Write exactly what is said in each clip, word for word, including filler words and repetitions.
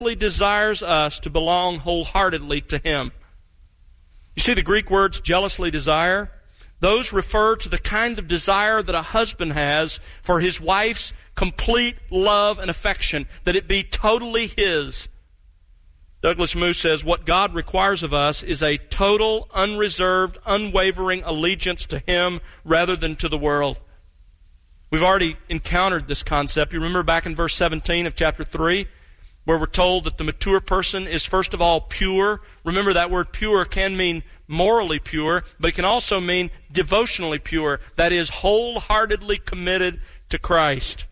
desires us to belong wholeheartedly to Him. You see the Greek words jealously desire? Those refer to the kind of desire that a husband has for his wife's complete love and affection, that it be totally his. Douglas Moo says, what God requires of us is a total, unreserved, unwavering allegiance to Him rather than to the world. We've already encountered this concept. You remember back in verse seventeen of chapter three, where we're told that the mature person is first of all pure. Remember, that word pure can mean morally pure, but it can also mean devotionally pure. That is, wholeheartedly committed to Christ.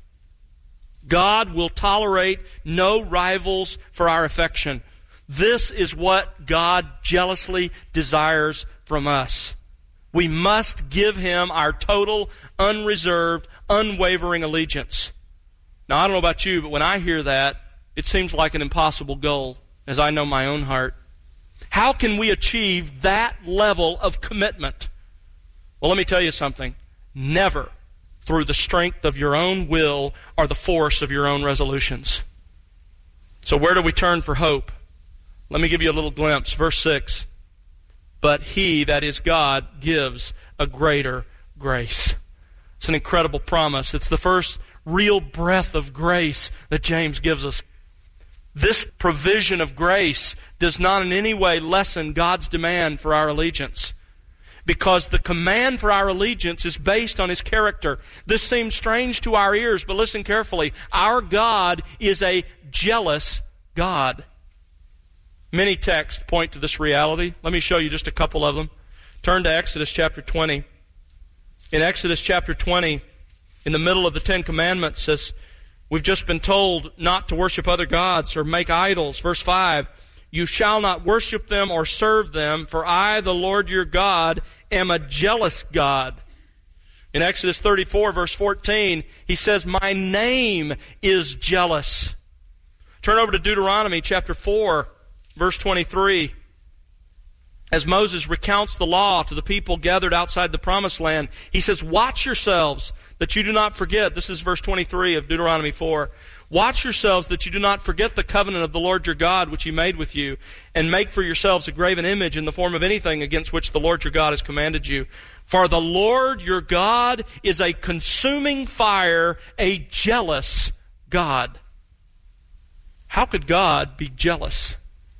God will tolerate no rivals for our affection. This is what God jealously desires from us. We must give Him our total, unreserved, unwavering allegiance. Now, I don't know about you, but when I hear that, it seems like an impossible goal, as I know my own heart. How can we achieve that level of commitment? Well, let me tell you something. Never through the strength of your own will or the force of your own resolutions. So where do we turn for hope? Let me give you a little glimpse. Verse six. But He, that is God, gives a greater grace. It's an incredible promise. It's the first real breath of grace that James gives us. This provision of grace does not in any way lessen God's demand for our allegiance, because the command for our allegiance is based on His character. This seems strange to our ears, but listen carefully. Our God is a jealous God. Many texts point to this reality. Let me show you just a couple of them. Turn to Exodus chapter twenty. In Exodus chapter twenty, in the middle of the Ten Commandments, as we've just been told not to worship other gods or make idols. Verse five, you shall not worship them or serve them, for I, the Lord your God, am a jealous God. In Exodus thirty-four, verse fourteen, He says, my name is jealous. Turn over to Deuteronomy chapter four, verse twenty-three. As Moses recounts the law to the people gathered outside the promised land, he says, watch yourselves that you do not forget. This is verse twenty-three of Deuteronomy four. Watch yourselves that you do not forget the covenant of the Lord your God which He made with you, and make for yourselves a graven image in the form of anything against which the Lord your God has commanded you. For the Lord your God is a consuming fire, a jealous God. How could God be jealous?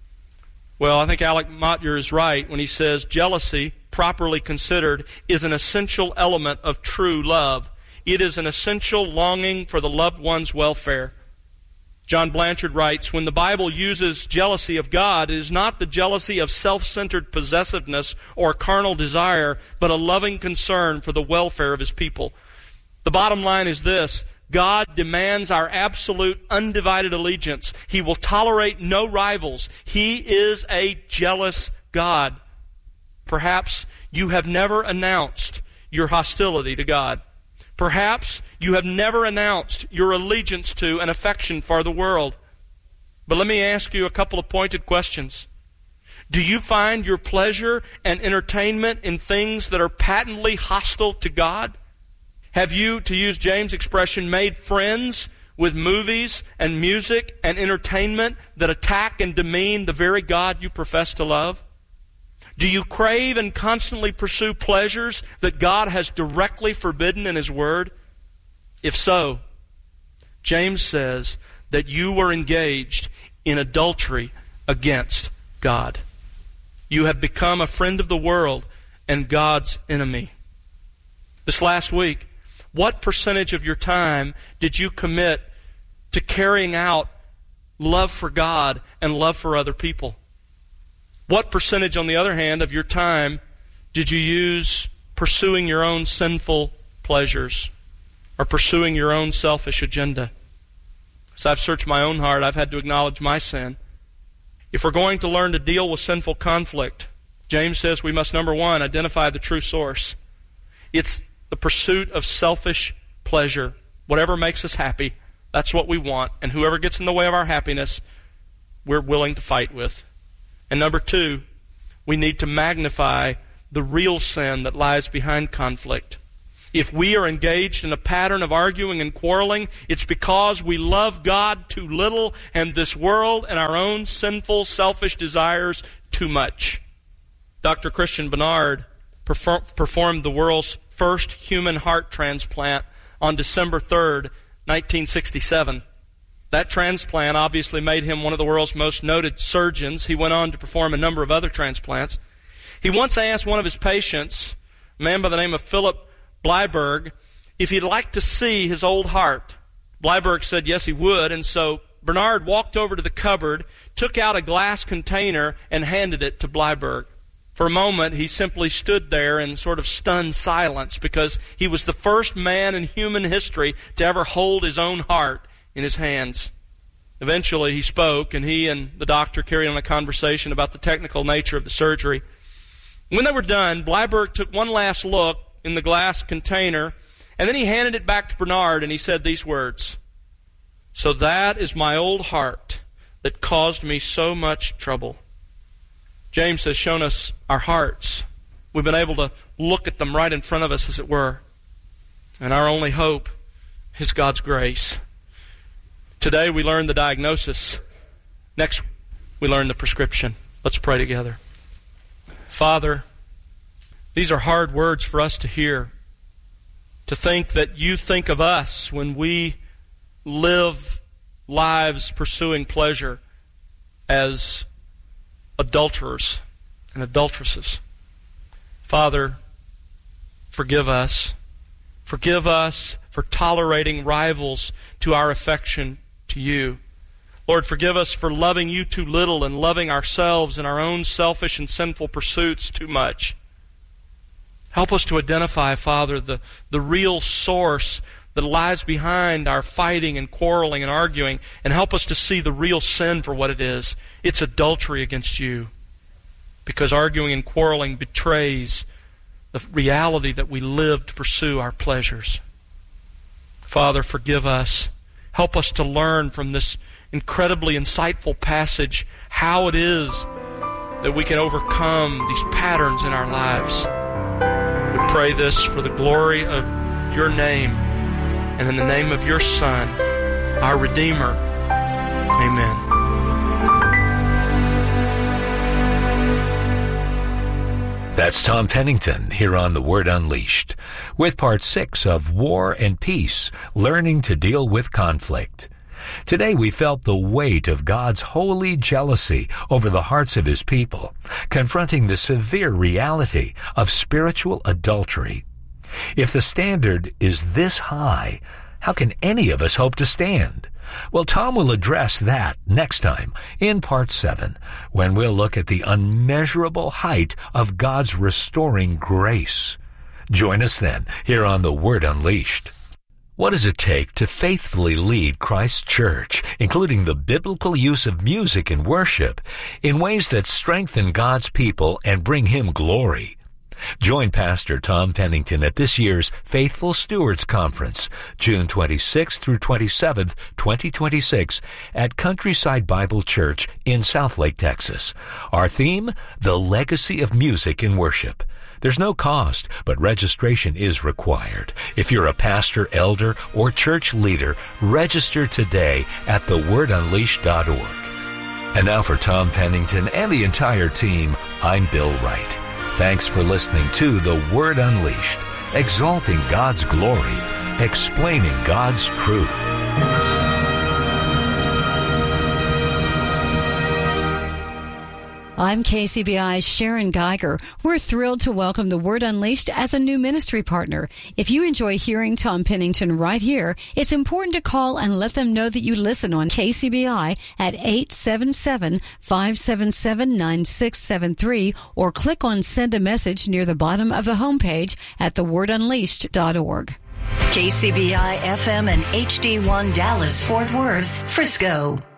Well, I think Alec Motyer is right when he says jealousy, properly considered, is an essential element of true love. It is an essential longing for the loved one's welfare. John Blanchard writes, when the Bible uses jealousy of God, it is not the jealousy of self-centered possessiveness or carnal desire, but a loving concern for the welfare of His people. The bottom line is this: God demands our absolute, undivided allegiance. He will tolerate no rivals. He is a jealous God. Perhaps you have never announced your hostility to God. Perhaps you have never announced your allegiance to and affection for the world. But let me ask you a couple of pointed questions. Do you find your pleasure and entertainment in things that are patently hostile to God? Have you, to use James' expression, made friends with movies and music and entertainment that attack and demean the very God you profess to love? Do you crave and constantly pursue pleasures that God has directly forbidden in His Word? If so, James says that you were engaged in adultery against God. You have become a friend of the world and God's enemy. This last week, what percentage of your time did you commit to carrying out love for God and love for other people? What percentage, on the other hand, of your time did you use pursuing your own sinful pleasures or pursuing your own selfish agenda? As I've searched my own heart, I've had to acknowledge my sin. If we're going to learn to deal with sinful conflict, James says we must, number one, identify the true source. It's the pursuit of selfish pleasure. Whatever makes us happy, that's what we want. And whoever gets in the way of our happiness, we're willing to fight with. And number two, we need to magnify the real sin that lies behind conflict. If we are engaged in a pattern of arguing and quarreling, it's because we love God too little and this world and our own sinful, selfish desires too much. Doctor Christian Barnard performed the world's first human heart transplant on December third, nineteen sixty-seven. That transplant obviously made him one of the world's most noted surgeons. He went on to perform a number of other transplants. He once asked one of his patients, a man by the name of Philip Bleiberg, if he'd like to see his old heart. Bleiberg said yes, he would, and so Barnard walked over to the cupboard, took out a glass container, and handed it to Bleiberg. For a moment, he simply stood there in sort of stunned silence because he was the first man in human history to ever hold his own heart in his hands. Eventually, he spoke, and he and the doctor carried on a conversation about the technical nature of the surgery. When they were done, Bleiberg took one last look in the glass container, and then he handed it back to Barnard, and he said these words, "So that is my old heart that caused me so much trouble." James has shown us our hearts. We've been able to look at them right in front of us, as it were. And our only hope is God's grace. Today we learn the diagnosis. Next we learn the prescription. Let's pray together. Father, these are hard words for us to hear. To think that you think of us when we live lives pursuing pleasure as adulterers and adulteresses. Father, forgive us. Forgive us for tolerating rivals to our affection to you. Lord, forgive us for loving you too little and loving ourselves and our own selfish and sinful pursuits too much. Help us to identify, Father, the, the real source that lies behind our fighting and quarreling and arguing, and help us to see the real sin for what it is. It's adultery against you, because arguing and quarreling betrays the reality that we live to pursue our pleasures. Father, forgive us. Help us to learn from this incredibly insightful passage how it is that we can overcome these patterns in our lives. We pray this for the glory of your name and in the name of your Son, our Redeemer. Amen. That's Tom Pennington here on The Word Unleashed with part six of War and Peace, Learning to Deal with Conflict. Today we felt the weight of God's holy jealousy over the hearts of His people, confronting the severe reality of spiritual adultery. If the standard is this high, how can any of us hope to stand? Well, Tom will address that next time in part seven, when we'll look at the unmeasurable height of God's restoring grace. Join us then here on The Word Unleashed. What does it take to faithfully lead Christ's church, including the biblical use of music and worship, in ways that strengthen God's people and bring Him glory? Join Pastor Tom Pennington at this year's Faithful Stewards Conference, June twenty-sixth through twenty-seventh, twenty twenty-six, at Countryside Bible Church in Southlake, Texas. Our theme, The Legacy of Music in Worship. There's no cost, but registration is required. If you're a pastor, elder, or church leader, register today at the word unleashed dot org. And now for Tom Pennington and the entire team, I'm Bill Wright. Thanks for listening to The Word Unleashed, exalting God's glory, explaining God's truth. I'm K C B I's Sharon Geiger. We're thrilled to welcome The Word Unleashed as a new ministry partner. If you enjoy hearing Tom Pennington right here, it's important to call and let them know that you listen on K C B I at eight seven seven, five seven seven, nine six seven three or click on Send a Message near the bottom of the homepage at the word unleashed dot org. K C B I F M and H D one Dallas, Fort Worth, Frisco.